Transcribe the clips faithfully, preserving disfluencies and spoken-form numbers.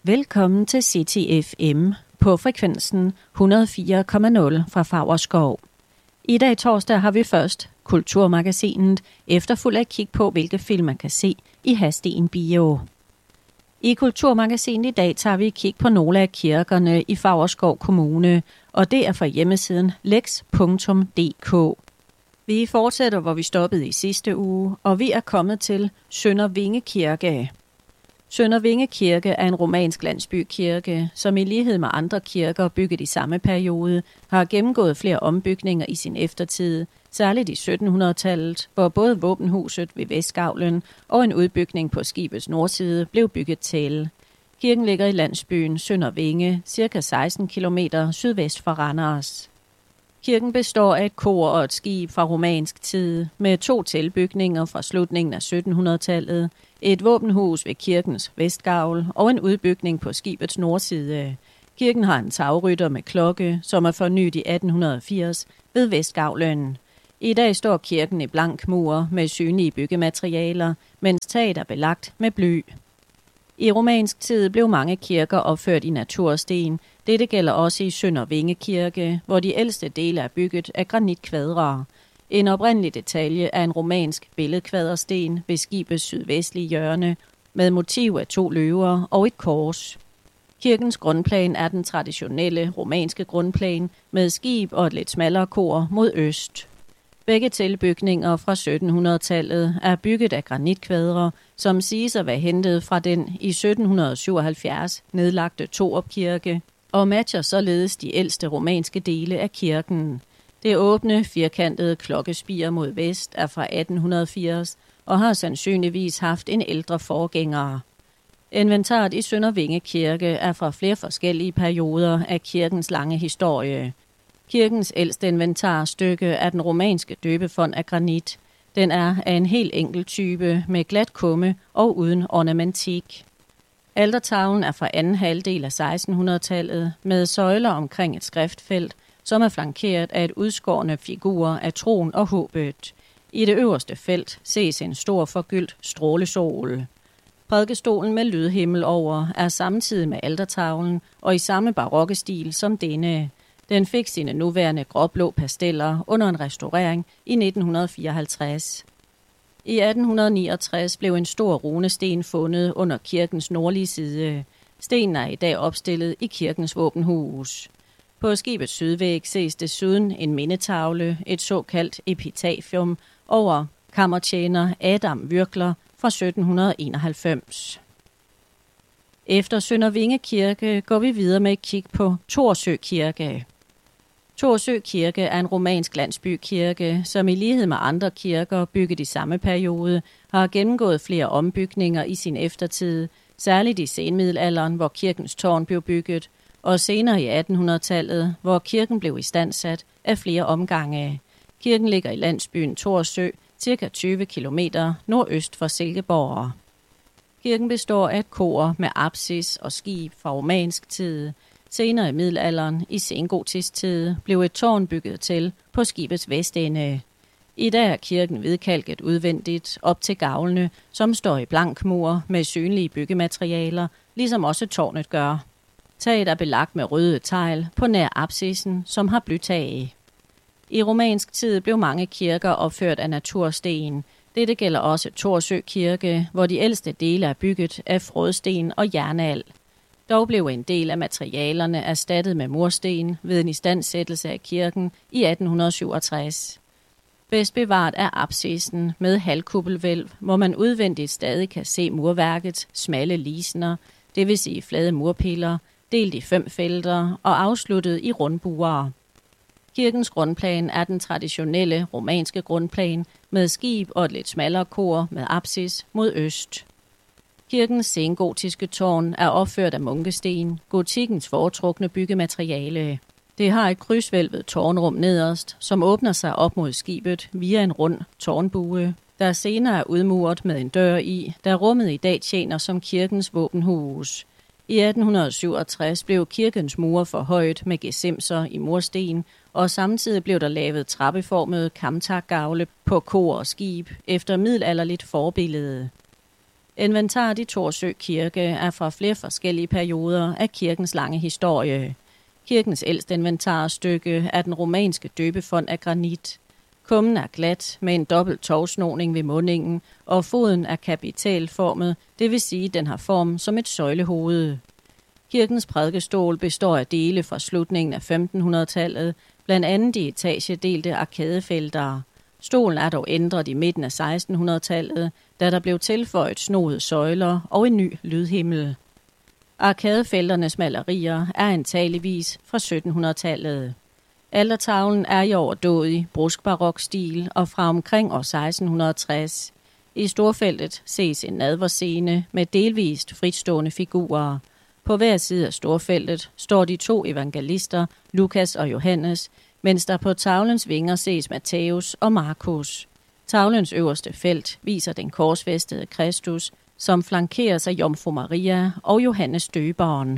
Velkommen til City F M på frekvensen et hundrede og fire komma nul fra Favrskov. I dag torsdag har vi først Kulturmagasinet, efterfulgt af kig på, hvilke film man kan se i Hadsten Bio. I Kulturmagasinet i dag tager vi kig på nogle af kirkerne i Favrskov Kommune, og det er fra hjemmesiden lex punktum d k. Vi fortsætter, hvor vi stoppede i sidste uge, og vi er kommet til Sønder Vinge Kirke. Sønder Vinge Kirke er en romansk landsbykirke, som i lighed med andre kirker bygget i samme periode, har gennemgået flere ombygninger i sin eftertid, særligt i syttenhundredetallet, hvor både våbenhuset ved Vestgavlen og en udbygning på skibets nordside blev bygget til. Kirken ligger i landsbyen Sønder Vinge, ca. seksten kilometer sydvest for Randers. Kirken består af et kor og et skib fra romansk tid, med to tilbygninger fra slutningen af syttenhundredetallet, et våbenhus ved kirkens vestgavl og en udbygning på skibets nordside. Kirken har en tagrytter med klokke, som er fornyet i atten firs ved vestgavlen. I dag står kirken i blank mur med synlige byggematerialer, mens taget er belagt med bly. I romansk tid blev mange kirker opført i natursten. Dette gælder også i Sønder Vinge Kirke, hvor de ældste dele er bygget af granitkvadre. En oprindelig detalje er en romansk billedkvadersten ved skibets sydvestlige hjørne med motiv af to løver og et kors. Kirkens grundplan er den traditionelle romanske grundplan med skib og et lidt smallere kor mod øst. Begge tilbygninger fra syttenhundredetallet er bygget af granitkvadre, som siges at være hentet fra den i sytten syvoghalvfjerds nedlagte Torup Kirke, og matcher således de ældste romanske dele af kirken. Det åbne, firkantede klokkespir mod vest er fra atten firs og har sandsynligvis haft en ældre forgænger. Inventaret i Sønder Vinge Kirke er fra flere forskellige perioder af kirkens lange historie. Kirkens ældste inventarstykke er den romanske døbefond af granit. Den er af en helt enkel type med glat kumme og uden ornamentik. Altertavlen er fra anden halvdel af sekstenhundredetallet med søjler omkring et skriftfelt, som er flankeret af et udskårne figurer af troen og håbet. I det øverste felt ses en stor forgyldt strålesol. Prædikestolen med lydhimmel over er samtidig med altertavlen og i samme barokke stil som denne. Den fik sine nuværende gråblå pasteller under en restaurering i nitten fireoghalvtreds. I atten niogtres blev en stor runesten fundet under kirkens nordlige side. Stenen er i dag opstillet i kirkens våbenhus. På skibets sydvæg ses desuden en mindetavle, et såkaldt epitafium, over kammertjener Adam Virkler fra sytten enoghalvfems. Efter Sønder Vinge Kirke går vi videre med et kig på Thorsø Kirke. Thorsø Kirke er en romansk landsbykirke, som i lighed med andre kirker bygget i samme periode, har gennemgået flere ombygninger i sin eftertid, særligt i senmiddelalderen, hvor kirkens tårn blev bygget, og senere i attenhundredetallet, hvor kirken blev istandsat af flere omgange. Kirken ligger i landsbyen Thorsø, ca. tyve kilometer nordøst for Silkeborg. Kirken består af et kor med apsis og skib fra romansk tid. Senere i middelalderen, i sengotisk tid, blev et tårn bygget til på skibets vestende. I dag er kirken hvidkalket udvendigt op til gavlene, som står i blank mur med synlige byggematerialer, ligesom også tårnet gør. Taget er belagt med røde tegl på nær apsisen, som har blytag. I romansk tid blev mange kirker opført af natursten. Dette gælder også Thorsø Kirke, hvor de ældste dele er bygget af frådsten og jernald. Dog blev en del af materialerne erstattet med mursten ved en istandsættelse af kirken i atten syvogtres. Bedst bevaret er apsisen med halvkuppelvælv, hvor man udvendigt stadig kan se murværkets smalle lisener, det vil sige flade murpiller, delt i fem felter og afsluttet i rundbuer. Kirkens grundplan er den traditionelle romanske grundplan med skib og et lidt smallere kor med apsis mod øst. Kirkens sengotiske tårn er opført af munkesten, gotikkens foretrukne byggemateriale. Det har et krydshvælvet tårnrum nederst, som åbner sig op mod skibet via en rund tårnbue, der senere er udmuret med en dør i, da rummet i dag tjener som kirkens våbenhus. I atten syvogtres blev kirkens mure forhøjet med gesimser i mursten, og samtidig blev der lavet trappeformede kamtakgavle på kor og skib efter middelalderligt forbillede. Inventaret i Thorsø Kirke er fra flere forskellige perioder af kirkens lange historie. Kirkens ældste inventarstykke er den romanske døbefond af granit. Kummen er glat med en dobbelt tovsnoning ved mundingen, og foden er kapitalformet, det vil sige, den har form som et søjlehoved. Kirkens prædikestol består af dele fra slutningen af femtenhundredetallet, blandt andet de etagedelte arkadefelter. Stolen er dog ændret i midten af sekstenhundredetallet, da der blev tilføjet snoede søjler og en ny lydhimmel. Arkadefelternes malerier er antageligvis fra syttenhundredetallet. Altertavlen er i overdådig bruskbarokstil og fra omkring år seksten tres. I storfeltet ses en nadverscene med delvist fritstående figurer. På hver side af storfeltet står de to evangelister, Lukas og Johannes, mens der på tavlens vinger ses Matthæus og Markus. Tavlens øverste felt viser den korsfæstede Kristus, som flankeres af Jomfru Maria og Johannes døberen.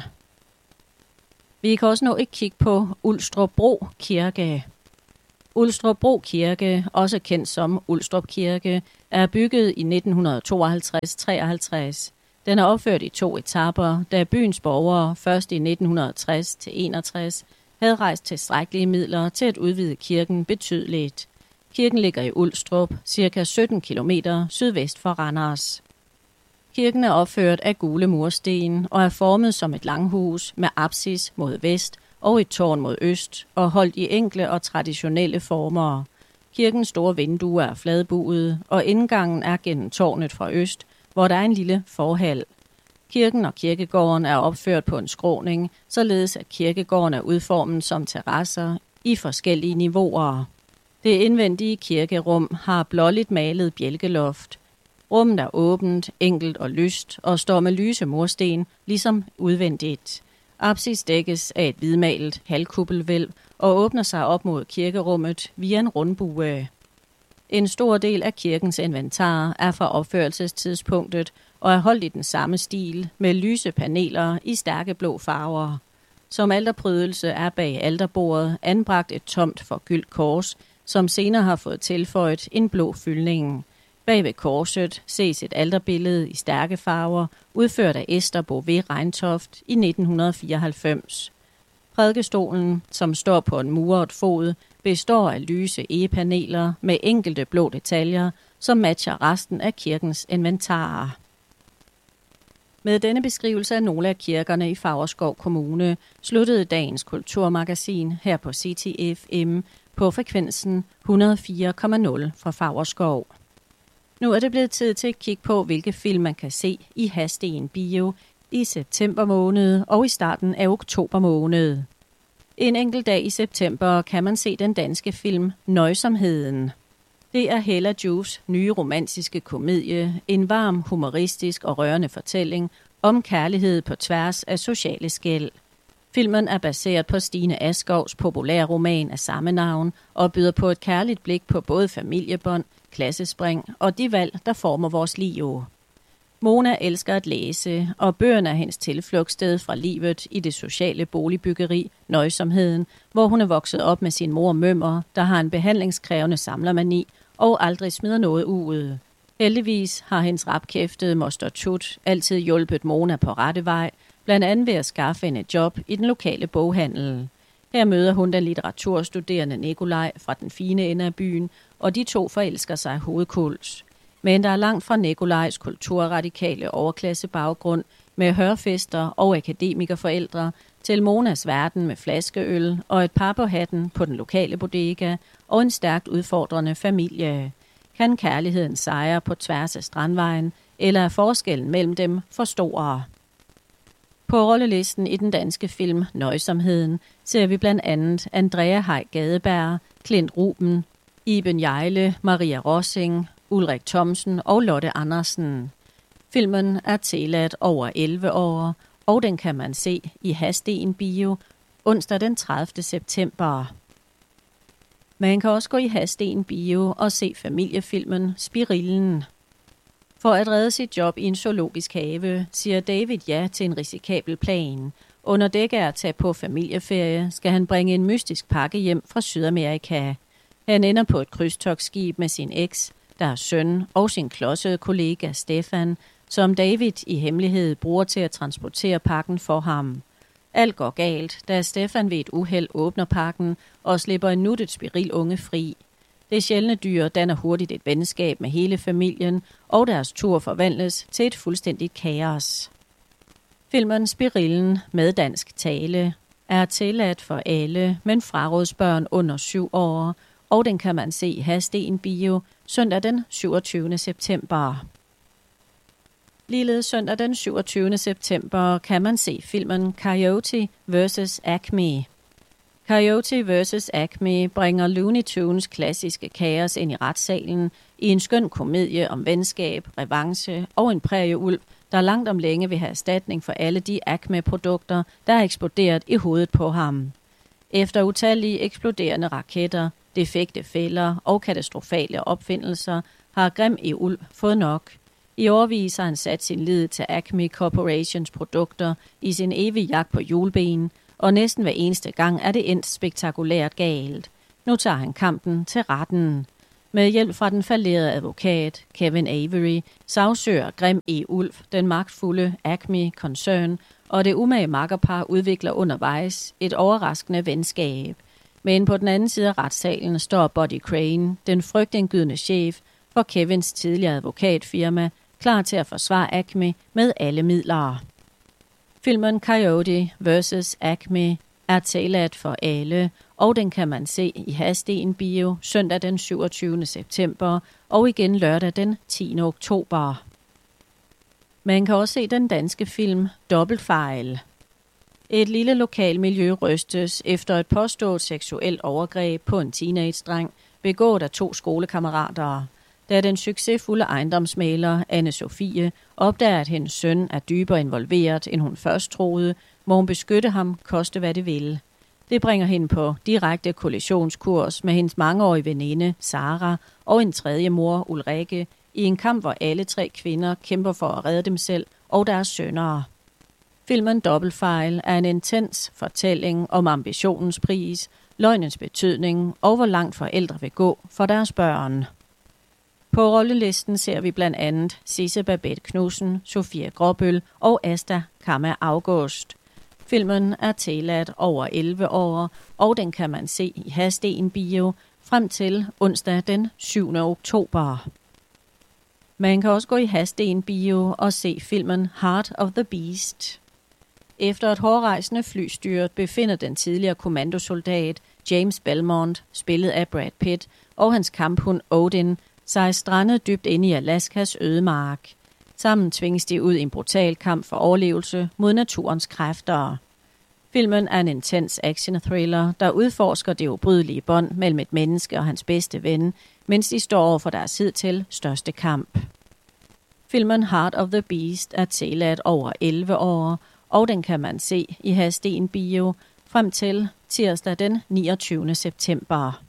Vi kan også nå et kig på Ulstrupbro Kirke. Ulstrupbro Kirke, også kendt som Ulstrup Kirke, er bygget i nitten tooghalvtreds til treoghalvtreds. Den er opført i to etaper, da byens borgere først i nitten tres til enogtres havde rejst tilstrækkelige midler til at udvide kirken betydeligt. Kirken ligger i Ulstrup, cirka sytten kilometer sydvest for Randers. Kirken er opført af gule mursten og er formet som et langhus med apsis mod vest og et tårn mod øst og holdt i enkle og traditionelle former. Kirkens store vinduer er fladbuede, og indgangen er gennem tårnet fra øst, hvor der er en lille forhal. Kirken og kirkegården er opført på en skråning, således at kirkegården er udformet som terrasser i forskellige niveauer. Det indvendige kirkerum har blåligt malet bjælkeloft. Rummet er åbent, enkelt og lyst og står med lyse mursten, ligesom udvendigt. Apsis dækkes af et hvidmalet halvkuppelhvælv og åbner sig op mod kirkerummet via en rundbue. En stor del af kirkens inventar er fra opførelsestidspunktet og er holdt i den samme stil med lyse paneler i stærke blå farver. Som alterprydelse er bag alterbordet anbragt et tomt forgyldt kors, som senere har fået tilføjet en blå fyldning. Bag ved korset ses et alterbillede i stærke farver, udført af Esther Bové Reintoft i nitten fireoghalvfems. Prædikestolen, som står på en muret fod, består af lyse egepaneler med enkelte blå detaljer, som matcher resten af kirkens inventarer. Med denne beskrivelse af nogle af kirkerne i Favrskov Kommune sluttede dagens kulturmagasin her på C T F M på frekvensen hundrede og fire komma nul fra Favrskov. Nu er det blevet tid til at kigge på, hvilke film man kan se i Hadsten Bio i september måned og i starten af oktober måned. En enkelt dag i september kan man se den danske film Nøjsomheden. Det er Hella Joofs nye romantiske komedie, en varm, humoristisk og rørende fortælling om kærlighed på tværs af sociale skel. Filmen er baseret på Stine Askovs populære roman af samme navn og byder på et kærligt blik på både familiebånd, klassespring og de valg, der former vores liv. Mona elsker at læse, og bøgerne er hendes tilflugtssted fra livet i det sociale boligbyggeri Nøjsomheden, hvor hun er vokset op med sin mor Mømmer, der har en behandlingskrævende samlermani og aldrig smider noget ud. Heldigvis har hendes rapkæftede moster Tut altid hjulpet Mona på rette vej, blandt andet ved at skaffe hende et job i den lokale boghandel. Her møder hun den litteraturstuderende Nikolaj fra den fine ende af byen, og de to forelsker sig hovedkuls. Men der er langt fra Nikolajs kulturradikale overklassebaggrund med hørfester og akademikerforældre til Monas verden med flaskeøl og et par på hatten på den lokale bodega og en stærkt udfordrende familie. Kan kærligheden sejre på tværs af Strandvejen, eller er forskellen mellem dem for stor? På rollelisten i den danske film Nøjsomheden ser vi blandt andet Andrea Hej Gadeberg, Klint Ruben, Iben Jejle, Maria Rossing, Ulrik Thomsen og Lotte Andersen. Filmen er tilladt over elleve år, og den kan man se i Hadsten Bio onsdag den tredivte september. Man kan også gå i Hadsten Bio og se familiefilmen Spirillen. For at redde sit job i en zoologisk have, siger David ja til en risikabel plan. Under dække af at tage på familieferie, skal han bringe en mystisk pakke hjem fra Sydamerika. Han ender på et krydstogtskib med sin eks, der er søn, og sin klodsede kollega Stefan, som David i hemmelighed bruger til at transportere pakken for ham. Alt går galt, da Stefan ved et uheld åbner pakken og slipper en nuttet spirilunge fri. Det sjældne dyr danner hurtigt et venskab med hele familien, og deres tur forvandles til et fuldstændigt kaos. Filmen Spirillen med dansk tale er tilladt for alle, men frarådes børn under syv år, og den kan man se i Hadsten Bio søndag den syvogtyvende september. Ligeledes søndag den syvogtyvende september kan man se filmen Coyote versus. Acme. Coyote versus. Acme bringer Looney Tunes klassiske kaos ind i retssalen i en skøn komedie om venskab, revanche og en prærieulv, der langt om længe vil have erstatning for alle de Acme-produkter, der er eksploderet i hovedet på ham. Efter utallige eksploderende raketter, defekte fælder og katastrofale opfindelser, har Grim i Ulv fået nok. I årevis har han sat sin lid til Acme Corporations produkter i sin evige jagt på hjulben, og næsten hver eneste gang er det endt spektakulært galt. Nu tager han kampen til retten. Med hjælp fra den fallerede advokat, Kevin Avery, sagsøger Grim E. Ulv den magtfulde Acme-koncern, og det umage makkerpar udvikler undervejs et overraskende venskab. Men på den anden side af retssalen står Buddy Crane, den frygtindgydende chef for Kevins tidligere advokatfirma, klar til at forsvare Acme med alle midler. Filmen Coyote versus. Acme er tilladt for alle, og den kan man se i Hadsten Bio søndag den syvogtyvende september og igen lørdag den tiende oktober. Man kan også se den danske film Dobbeltfejl. Et lille lokalmiljø rystes efter et påstået seksuelt overgreb på en teenage-dreng, begået af to skolekammerater. Da den succesfulde ejendomsmægler Anne-Sophie opdager, at hendes søn er dybere involveret, end hun først troede, må hun beskytte ham, koste hvad det vil. Det bringer hende på direkte kollisionskurs med hendes mangeårige veninde, Sara, og en tredje mor, Ulrikke, i en kamp, hvor alle tre kvinder kæmper for at redde dem selv og deres sønnere. Filmen Dobbeltfejl er en intens fortælling om ambitionens pris, løgnens betydning og hvor langt forældre vil gå for deres børn. På rollelisten ser vi blandt andet Sisse Babette Knudsen, Sofia Gråbøl og Asta Kamma August. Filmen er tilladt over elleve år, og den kan man se i Hadsten Bio frem til onsdag den syvende oktober. Man kan også gå i Hadsten Bio og se filmen Heart of the Beast. Efter et hårdrejsende flystyrt befinder den tidligere kommandosoldat James Belmont, spillet af Brad Pitt, og hans kamphund Odin, sig strandet dybt inde i Alaskas ødemark. Sammen tvinges de ud i en brutal kamp for overlevelse mod naturens kræfter. Filmen er en intens action-thriller, der udforsker det ubrydelige bånd mellem et menneske og hans bedste ven, mens de står over for deres hidtil største kamp. Filmen Heart of the Beast er tilladt over elleve år, og den kan man se i Hadsten Bio frem til tirsdag den niogtyvende september.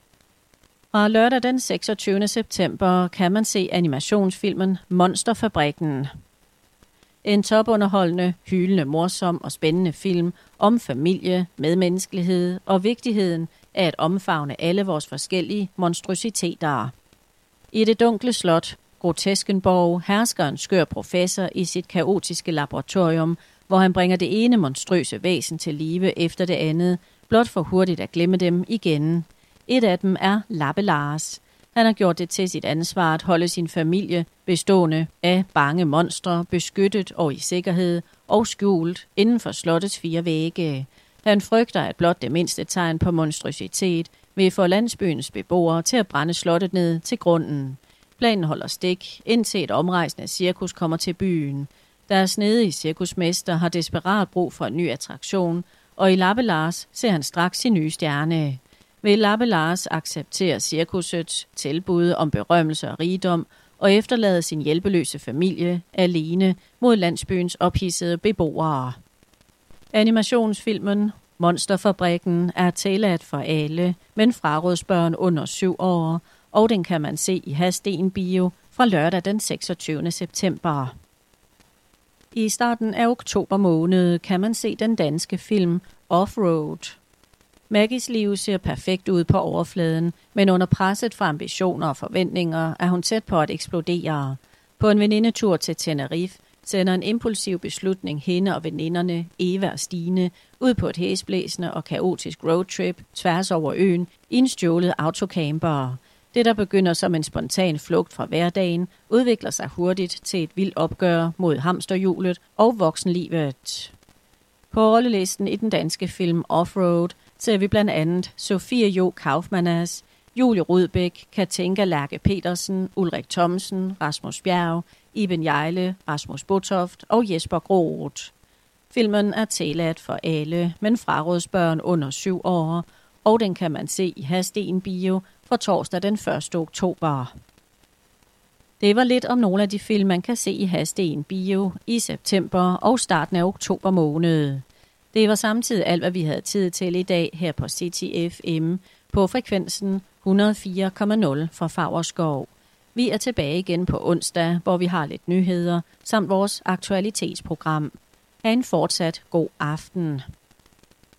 Fra lørdag den seksogtyvende september kan man se animationsfilmen Monsterfabrikken. En topunderholdende, hylende, morsom og spændende film om familie, medmenneskelighed og vigtigheden af at omfavne alle vores forskellige monstrositeter. I det dunkle slot, Groteskenborg, hersker en skør professor i sit kaotiske laboratorium, hvor han bringer det ene monstrøse væsen til live efter det andet, blot for hurtigt at glemme dem igen. Et af dem er Lappe Lars. Han har gjort det til sit ansvar at holde sin familie bestående af bange monstre, beskyttet og i sikkerhed og skjult inden for slottets fire vægge. Han frygter, at blot det mindste tegn på monstrøsitet vil få landsbyens beboere til at brænde slottet ned til grunden. Planen holder stik, indtil et omrejsende cirkus kommer til byen. Deres snedige cirkusmester har desperat brug for en ny attraktion, og i Lappe Lars ser han straks sin nye stjerne. Vil Lappe Lars acceptere cirkusets tilbud om berømmelse og rigdom og efterlade sin hjælpeløse familie alene mod landsbyens ophidsede beboere. Animationsfilmen Monsterfabrikken er tilladt for alle, men frarådes børn under syv år, og den kan man se i Hadsten Bio fra lørdag den seksogtyvende september. I starten af oktober måned kan man se den danske film Offroad. Maggies liv ser perfekt ud på overfladen, men under presset fra ambitioner og forventninger er hun tæt på at eksplodere. På en venindetur til Tenerife sender en impulsiv beslutning hende og veninderne, Eva og Stine, ud på et hæsblæsende og kaotisk roadtrip tværs over øen i en stjålet autocamper. Det, der begynder som en spontan flugt fra hverdagen, udvikler sig hurtigt til et vildt opgør mod hamsterhjulet og voksenlivet. På rollelisten i den danske film Offroad ser vi blandt andet Sofie Jo Kaufmannas, Julie Rudbæk, Katinka Lærke Petersen, Ulrik Thomsen, Rasmus Bjerg, Iben Jejle, Rasmus Botoft og Jesper Groth. Filmen er tilladt for alle, men frarådes børn under syv år, og den kan man se i Hadsten Bio fra torsdag den første oktober. Det var lidt om nogle af de film, man kan se i Hadsten Bio i september og starten af oktober måned. Det var samtidig alt, hvad vi havde tid til i dag her på City F M på frekvensen et hundrede og fire komma nul fra Favrskov. Vi er tilbage igen på onsdag, hvor vi har lidt nyheder samt vores aktualitetsprogram. Ha' en fortsat god aften.